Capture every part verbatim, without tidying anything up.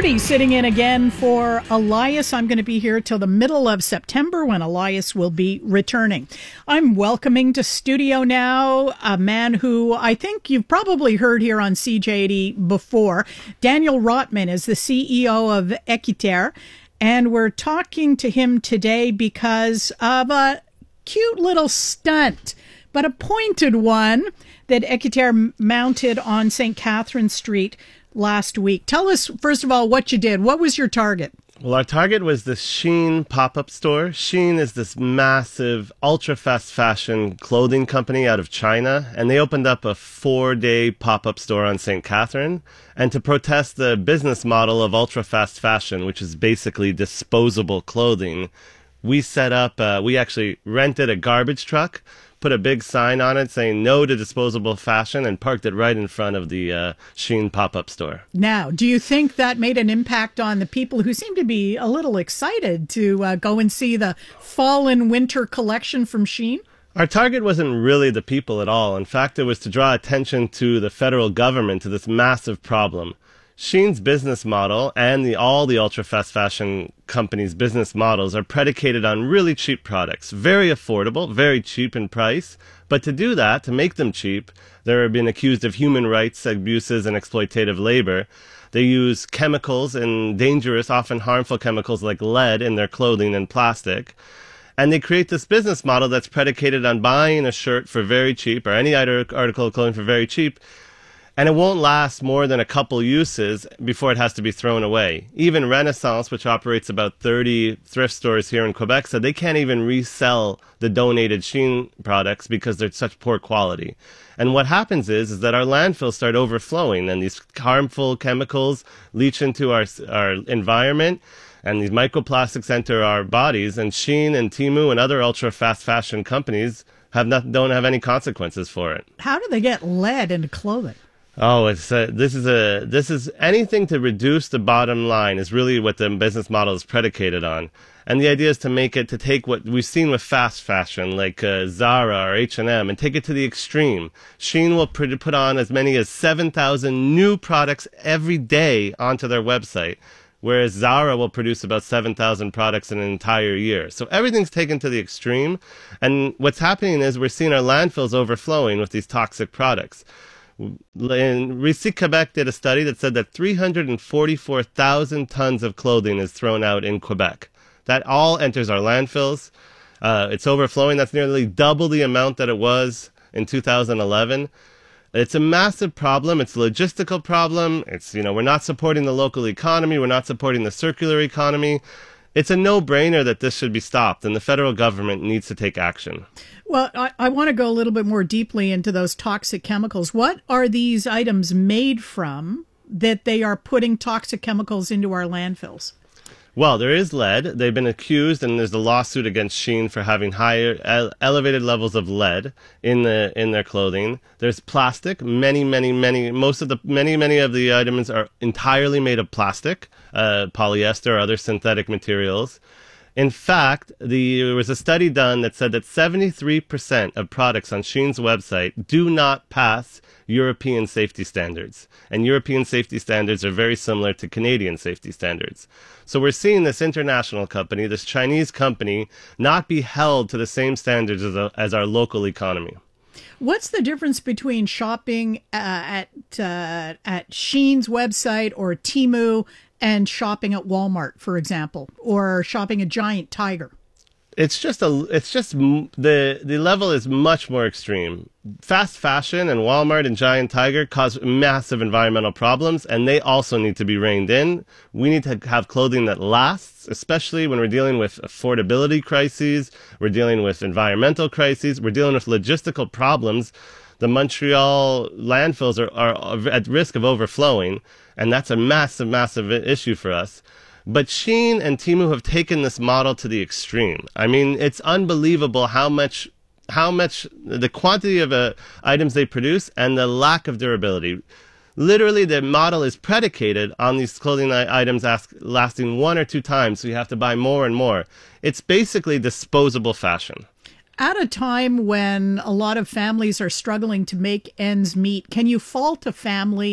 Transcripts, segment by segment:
Marty sitting in again for Elias. I'm going to be here till the middle of September when Elias will be returning. I'm welcoming to studio now a man who I think you've probably heard here on C J eighty before. Daniel Rotman is the C E O of Équiterre, and we're talking to him today because of a cute little stunt, but a pointed one that Équiterre mounted on Saint Catherine Street last week. Tell us, first of all, what you did. What was your target? Well, our target was the Shein pop-up store. Shein is this massive, ultra-fast fashion clothing company out of China, and they opened up a four-day pop-up store on Saint Catherine. And to protest the business model of ultra-fast fashion, which is basically disposable clothing, we set up, uh, we actually rented a garbage truck, put a big sign on it saying no to disposable fashion, and parked it right in front of the uh, Shein pop-up store. Now, do you think that made an impact on the people who seem to be a little excited to uh, go and see the fall and winter collection from Shein? Our target wasn't really the people at all. In fact, it was to draw attention to the federal government to this massive problem. Shein's business model and the, all the ultra-fast fashion companies' business models are predicated on really cheap products. Very affordable, very cheap in price. But to do that, to make them cheap, they're been accused of human rights abuses and exploitative labor. They use chemicals and dangerous, often harmful chemicals like lead in their clothing and plastic. And they create this business model that's predicated on buying a shirt for very cheap or any article of clothing for very cheap. And it won't last more than a couple uses before it has to be thrown away. Even Renaissance, which operates about thirty thrift stores here in Quebec, said they can't even resell the donated Shein products because they're such poor quality. And what happens is, is that our landfills start overflowing and these harmful chemicals leach into our, our environment, and these microplastics enter our bodies, and Shein and Temu and other ultra-fast fashion companies have not, don't have any consequences for it. How do they get lead into clothing? Oh, it's a, this is a this is anything to reduce the bottom line is really what the business model is predicated on, and the idea is to make it to take what we've seen with fast fashion like uh, Zara or H and M and take it to the extreme. Shein will put put on as many as seven thousand new products every day onto their website, whereas Zara will produce about seven thousand products in an entire year. So everything's taken to the extreme, and what's happening is we're seeing our landfills overflowing with these toxic products. And Recyc Quebec did a study that said that three hundred forty-four thousand tons of clothing is thrown out in Quebec. That all enters our landfills. Uh, it's overflowing. That's nearly double the amount that it was in two thousand eleven. It's a massive problem. It's a logistical problem. It's, you know, we're not supporting the local economy. We're not supporting the circular economy. It's a no-brainer that this should be stopped, and the federal government needs to take action. Well, I, I want to go a little bit more deeply into those toxic chemicals. What are these items made from that they are putting toxic chemicals into our landfills? Well, there is lead. They've been accused, and there's a lawsuit against Shein for having higher, ele- elevated levels of lead in the in their clothing. There's plastic. Many, many, many. Most of the many, many of the items are entirely made of plastic, uh, polyester, or other synthetic materials. In fact, the, there was a study done that said that seventy-three percent of products on Shein's website do not pass European safety standards. And European safety standards are very similar to Canadian safety standards. So we're seeing this international company, this Chinese company, not be held to the same standards as, a, as our local economy. What's the difference between shopping uh, at uh, at Shein's website or Temu and shopping at Walmart, for example, or shopping at Giant Tiger? It's just a. It's just m- the the level is much more extreme. Fast fashion and Walmart and Giant Tiger cause massive environmental problems, and they also need to be reined in. We need to have clothing that lasts, especially when we're dealing with affordability crises. We're dealing with environmental crises. We're dealing with logistical problems. The Montreal landfills are, are at risk of overflowing, and that's a massive, massive issue for us. But Shein and Temu have taken this model to the extreme. I mean, it's unbelievable how much, how much the quantity of uh, items they produce and the lack of durability. Literally, the model is predicated on these clothing items ask, lasting one or two times, so you have to buy more and more. It's basically disposable fashion. At a time when a lot of families are struggling to make ends meet, can you fault a family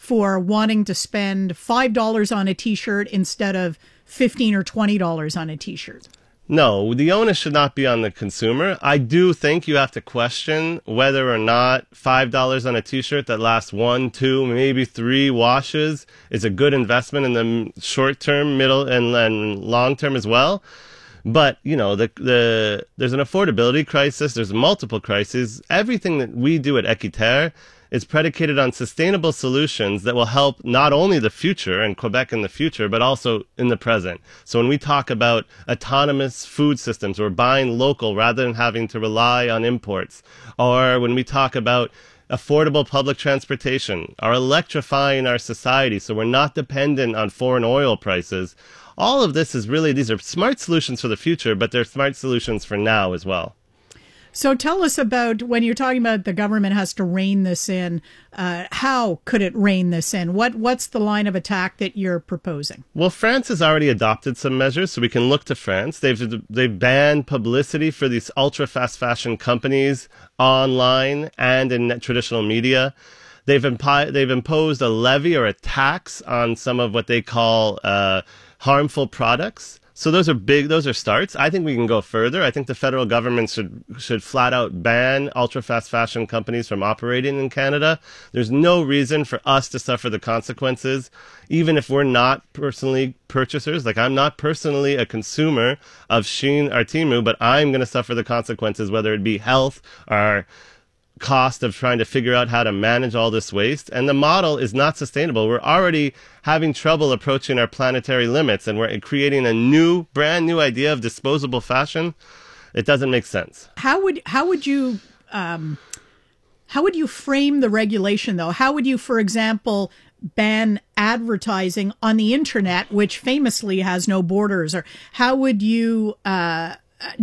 for wanting to spend five dollars on a t-shirt instead of fifteen or twenty dollars on a t-shirt? No, the onus should not be on the consumer. I do think you have to question whether or not five dollars on a t-shirt that lasts one, two, maybe three washes is a good investment in the short term, middle, and, and long term as well. But, you know, the the there's an affordability crisis. There's multiple crises. Everything that we do at Équiterre is predicated on sustainable solutions that will help not only the future and Quebec in the future, but also in the present. So when we talk about autonomous food systems, or buying local rather than having to rely on imports, or when we talk about affordable public transportation, or electrifying our society so we're not dependent on foreign oil prices, all of this is really, these are smart solutions for the future, but they're smart solutions for now as well. So tell us about, when you're talking about the government has to rein this in, uh, how could it rein this in? What What's the line of attack that you're proposing? Well, France has already adopted some measures, so we can look to France. They've they've banned publicity for these ultra fast fashion companies online and in traditional media. They've impi- they've imposed a levy or a tax on some of what they call uh, harmful products. So those are big, those are starts. I think we can go further. I think the federal government should should flat out ban ultra fast fashion companies from operating in Canada. There's no reason for us to suffer the consequences, even if we're not personally purchasers. Like, I'm not personally a consumer of Shein or Temu, but I'm going to suffer the consequences, whether it be health or cost of trying to figure out how to manage all this waste. And the model is not sustainable. We're already having trouble approaching our planetary limits, and we're creating a new, brand new idea of disposable fashion. It doesn't make sense. How would how would you um, how would you frame the regulation, though? How would you, for example, ban advertising on the internet, which famously has no borders? Or how would you uh,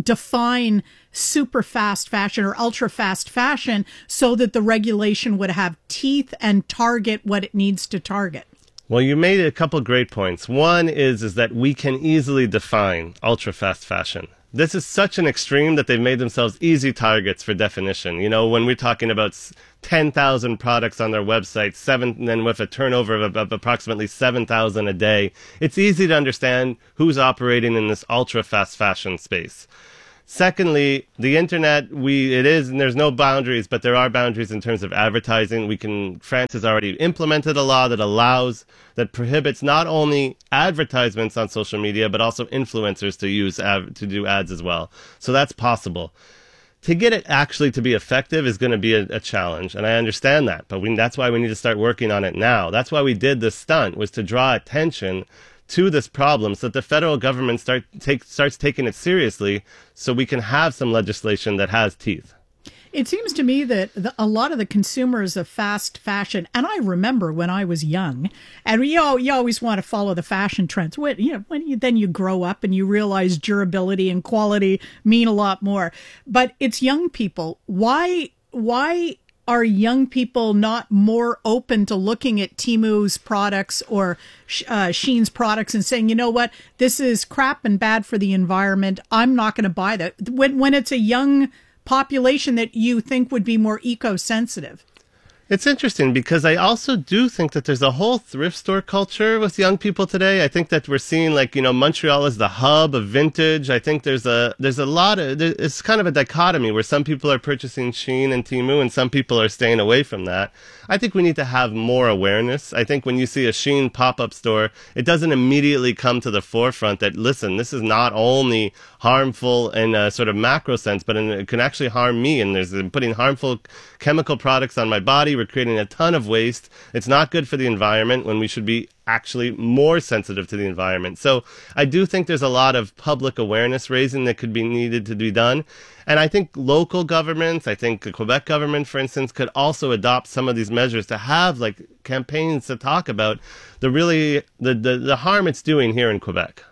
define super fast fashion or ultra fast fashion so that the regulation would have teeth and target what it needs to target? Well, you made a couple great points. One is, is that we can easily define ultra fast fashion. This is such an extreme that they've made themselves easy targets for definition. You know, when we're talking about ten thousand products on their website, seven, and then with a turnover of, of approximately seven thousand a day, it's easy to understand who's operating in this ultra fast fashion space. Secondly, the internet, we it is, and there's no boundaries, but there are boundaries in terms of advertising. We can, France has already implemented a law that allows, that prohibits not only advertisements on social media, but also influencers to use, ad, to do ads as well. So that's possible. To get it actually to be effective is going to be a, a challenge, and I understand that, but we, that's why we need to start working on it now. That's why we did this stunt, was to draw attention to this problem so that the federal government start take, starts taking it seriously, so we can have some legislation that has teeth. It seems to me that the, a lot of the consumers of fast fashion, and I remember when I was young, and you know, you always want to follow the fashion trends. When, you know, when you, then you grow up and you realize durability and quality mean a lot more. But it's young people. Why? Why? Are young people not more open to looking at Temu's products or uh, Shein's products and saying, you know what, this is crap and bad for the environment, I'm not going to buy that? When, when it's a young population that you think would be more eco-sensitive. It's interesting because I also do think that there's a whole thrift store culture with young people today. I think that we're seeing, like, you know, Montreal is the hub of vintage. I think there's a there's a lot of, it's kind of a dichotomy where some people are purchasing Shein and Temu and some people are staying away from that. I think we need to have more awareness. I think when you see a Shein pop-up store, it doesn't immediately come to the forefront that, listen, this is not only harmful in a sort of macro sense, but in, it can actually harm me, and there's putting harmful chemical products on my body. We're creating a ton of waste. It's not good for the environment when we should be actually more sensitive to the environment. So I do think there's a lot of public awareness raising that could be needed to be done. And I think local governments, I think the Quebec government, for instance, could also adopt some of these measures to have like campaigns to talk about the really the, the, the harm it's doing here in Quebec.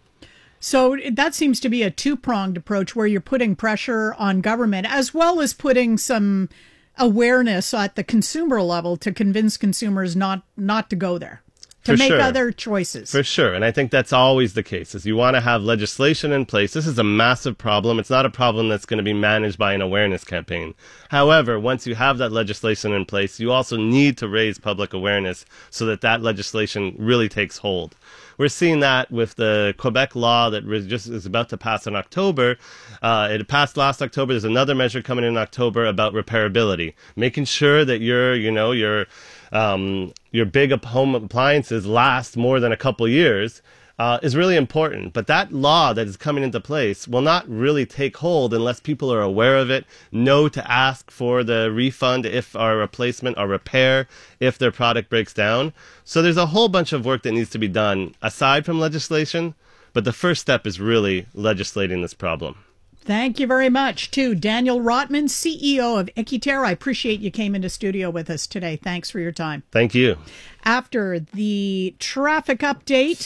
So that seems to be a two-pronged approach where you're putting pressure on government as well as putting some awareness at the consumer level to convince consumers not not to go there. to For make sure. other choices. For sure. And I think that's always the case, is you want to have legislation in place. This is a massive problem. It's not a problem that's going to be managed by an awareness campaign. However, once you have that legislation in place, you also need to raise public awareness so that that legislation really takes hold. We're seeing that with the Quebec law that was just is about to pass in October. Uh, it passed last October. There's another measure coming in October about repairability, making sure that your, you know, your um, your big home appliances last more than a couple years. Uh, is really important. But that law that is coming into place will not really take hold unless people are aware of it, know to ask for the refund if or replacement or repair if their product breaks down. So there's a whole bunch of work that needs to be done aside from legislation, but the first step is really legislating this problem. Thank you very much to Daniel Rotman, C E O of Équiterre. I appreciate you came into studio with us today. Thanks for your time. Thank you. After the traffic update,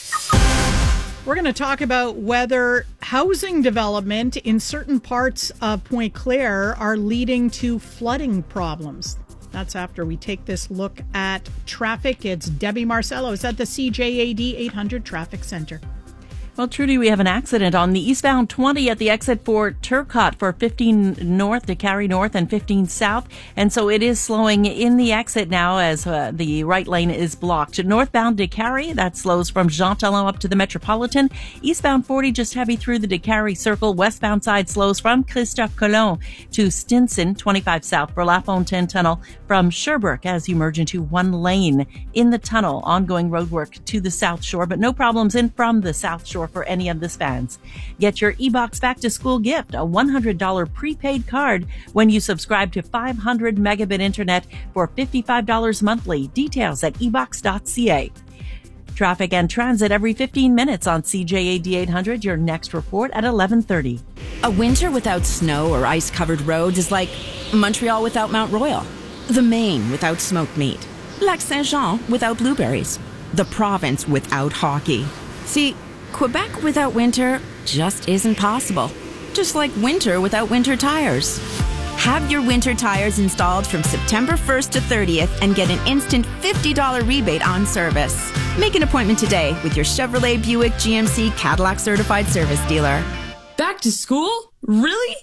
we're going to talk about whether housing development in certain parts of Pointe Claire are leading to flooding problems. That's after we take this look at traffic. It's Debbie Marcello. It's at the C J A D eight hundred Traffic Center. Well, Trudy, we have an accident on the eastbound twenty at the exit for Turcotte for fifteen north, DeCarry north, and fifteen south. And so it is slowing in the exit now as uh, the right lane is blocked. Northbound DeCarry, that slows from Jean Talon up to the Metropolitan. Eastbound forty, just heavy through the DeCarry circle. Westbound side slows from Christophe Colomb to Stinson, twenty-five south for La Fontaine Tunnel from Sherbrooke as you merge into one lane in the tunnel. Ongoing roadwork to the South Shore, but no problems in from the South Shore for any of the spans. Get your e-box back to school gift, a one hundred dollars prepaid card when you subscribe to five hundred megabit internet for fifty-five dollars monthly. Details at e box dot c a. Traffic and transit every fifteen minutes on C J A D eight hundred. Your next report at eleven thirty. A winter without snow or ice-covered roads is like Montreal without Mount Royal, the Maine without smoked meat, Lac Saint-Jean without blueberries, the province without hockey. See, Quebec without winter just isn't possible. Just like winter without winter tires. Have your winter tires installed from September first to thirtieth and get an instant fifty dollars rebate on service. Make an appointment today with your Chevrolet, Buick, G M C, Cadillac certified service dealer. Back to school? Really?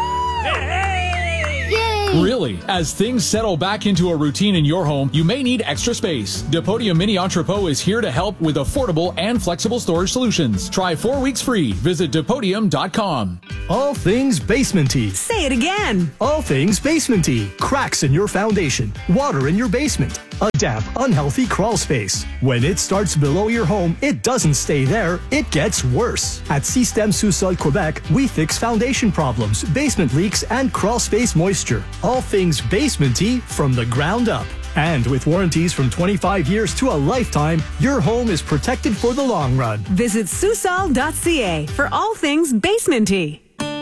Really, as things settle back into a routine in your home, you may need extra space. Depodium Mini Entrepot is here to help with affordable and flexible storage solutions. Try four weeks free. Visit Depodium dot com. All things basementy. Say it again. All things basementy. Cracks in your foundation. Water in your basement. A damp, unhealthy crawl space. When it starts below your home, it doesn't stay there. It gets worse. At Système Sous-Sol Quebec, we fix foundation problems, basement leaks, and crawl space moisture. All things basementy from the ground up. And with warranties from twenty-five years to a lifetime, your home is protected for the long run. Visit Sous-Sol dot c a for all things basementy.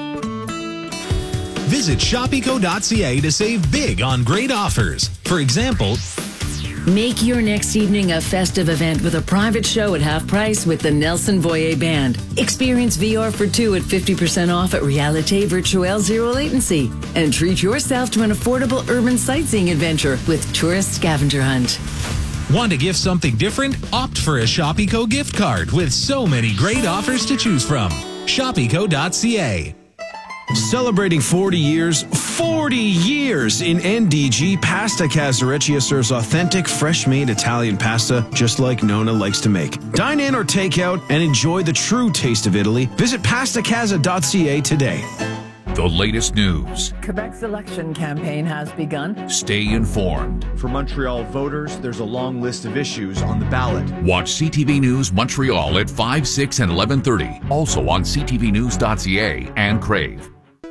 Visit Shopico dot c a to save big on great offers. For example, make your next evening a festive event with a private show at half price with the Nelson Voyer Band. Experience V R for two at fifty percent off at Realite Virtuelle Zero Latency. And treat yourself to an affordable urban sightseeing adventure with Tourist Scavenger Hunt. Want to gift something different? Opt for a Shopico gift card with so many great offers to choose from. Shopico dot c a. Celebrating forty years, forty years in N D G, Pasta Casareccia serves authentic, fresh-made Italian pasta just like Nona likes to make. Dine in or take out and enjoy the true taste of Italy. Visit pasta casa dot c a today. The latest news. Quebec's election campaign has begun. Stay informed. For Montreal voters, there's a long list of issues on the ballot. Watch C T V News Montreal at five, six, and eleven thirty. Also on c t v news dot c a and Crave.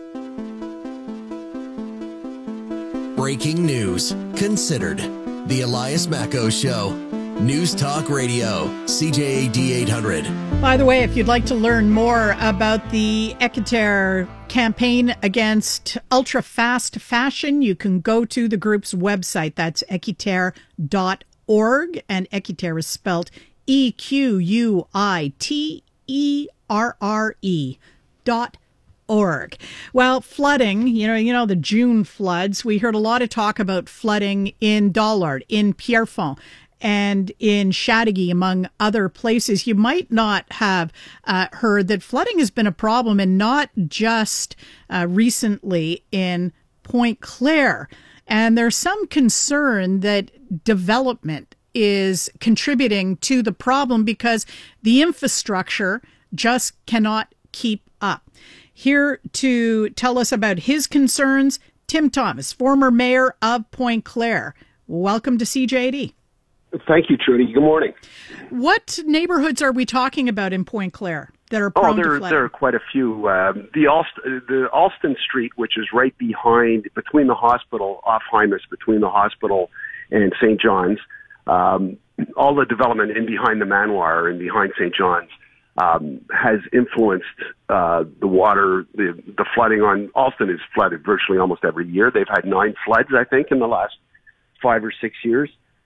Breaking news. Considered. The Elias Macco Show. News Talk Radio. C J A D eight hundred. By the way, if you'd like to learn more about the Équiterre campaign against ultra-fast fashion, you can go to the group's website. That's equiterre dot org. And Équiterre is spelled E Q U I T E R R E dot org. Well, flooding, you know, you know, the June floods, we heard a lot of talk about flooding in Dollard, in Pierrefonds. and in Chateauguay, among other places. You might not have uh, heard that flooding has been a problem, and not just uh, recently in Pointe-Claire. And there's some concern that development is contributing to the problem because the infrastructure just cannot keep up. Here to tell us about his concerns, Tim Thomas, former mayor of Pointe-Claire. Welcome to C J A D. Thank you, Trudy. Good morning. What neighborhoods are we talking about in Pointe-Claire that are prone oh, there, to flooding? there are quite a few. Um, the, Alst- the Alston Street, which is right behind, between the hospital, off Hymas, between the hospital and Saint John's. Um, all the development in behind the Manoir and behind Saint John's um, has influenced uh, the water, the, the flooding on Alston is flooded virtually almost every year. They've had nine floods, I think, in the last five or six years,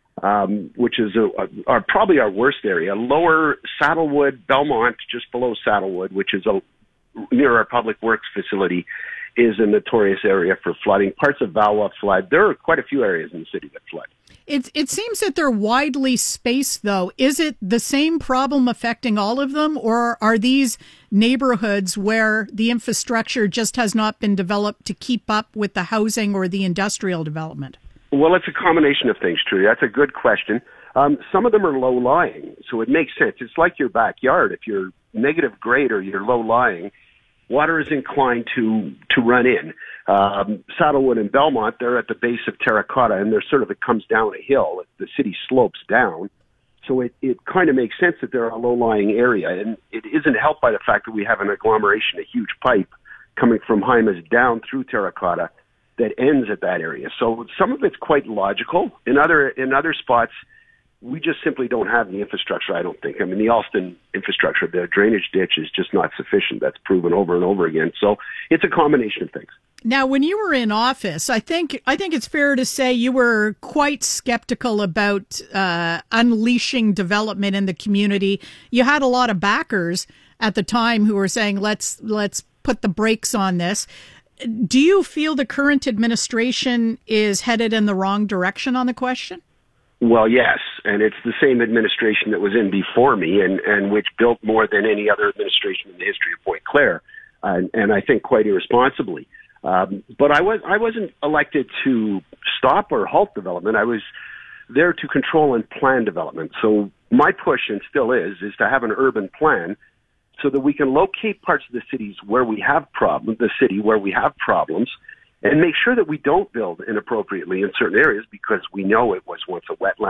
um, which is a, a, are probably our worst area. Lower Saddlewood, Belmont, just below Saddlewood, which is a, near our public works facility, is a notorious area for flooding. Parts of Valois flood. There are quite a few areas in the city that flood. It, it seems that they're widely spaced, though. Is it the same problem affecting all of them, or are these neighborhoods where the infrastructure just has not been developed to keep up with the housing or the industrial development? Well, it's a combination of things, Trudy. That's a good question. Um, some of them are low-lying, so it makes sense. It's like your backyard. If you're negative grade or you're low-lying, water is inclined to to run in. Um, Saddlewood and Belmont, they're at the base of Terracotta, and they're sort of, it comes down a hill. The city slopes down. So it, it kind of makes sense that they're a low-lying area. And it isn't helped by the fact that we have an agglomeration, a huge pipe coming from Hymas down through Terracotta that ends at that area. So some of it's quite logical. In other, in other spots, we just simply don't have the infrastructure, I don't think. I mean, the Alston infrastructure, the drainage ditch is just not sufficient. That's proven over and over again. So it's a combination of things. Now, when you were in office, I think I think it's fair to say you were quite skeptical about uh, unleashing development in the community. You had a lot of backers at the time who were saying, let's let's put the brakes on this. Do you feel the current administration is headed in the wrong direction on the question? Well, yes, and it's the same administration that was in before me and, and which built more than any other administration in the history of Pointe-Claire, uh, and I think quite irresponsibly. Um, but I, was, I wasn't elected to stop or halt development. I was there to control and plan development. So my push, and still is, is to have an urban plan so that we can locate parts of the cities where we have problems, the city where we have problems, and make sure that we don't build inappropriately in certain areas because we know it was once a wetland.